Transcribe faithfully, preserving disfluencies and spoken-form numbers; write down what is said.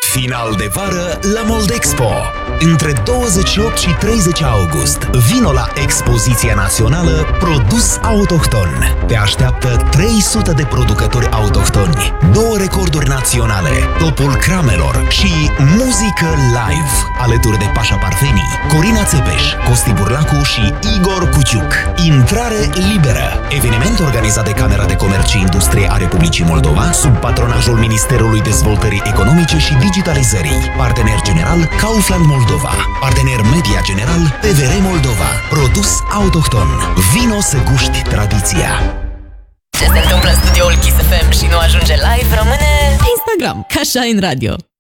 Final de vară la Moldexpo. Între douăzeci și opt și treizeci august, vino la expoziția națională Produs Autohton. Te așteaptă trei sute de producători autohtoni, două recorduri naționale, topul cramelor și muzică live, alături de Pașa Parfenii, Corina Țepeș, Costi Burlacu și Igor Cuciuc. Intrare liberă. Eveniment organizat de Camera de Comerț și Industrie a Republicii Moldova, sub patronajul Ministerului Dezvoltării Economice și Digitalizării. Partener general Kaufland Moldova. Partener media general P V R Moldova. Produs autohton. Vino să guști tradiția. Ce se întâmplă în studioul Kiss F M și nu ajunge live rămâne pe Instagram, ca Shine Radio.